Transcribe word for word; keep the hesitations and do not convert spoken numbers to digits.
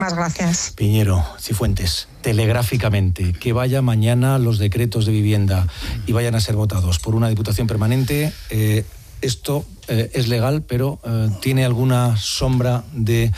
Más gracias. Piñero, Cifuentes, telegráficamente, que vaya mañana los decretos de vivienda y vayan a ser votados por una Diputación permanente, eh, esto eh, es legal, pero eh, tiene alguna sombra de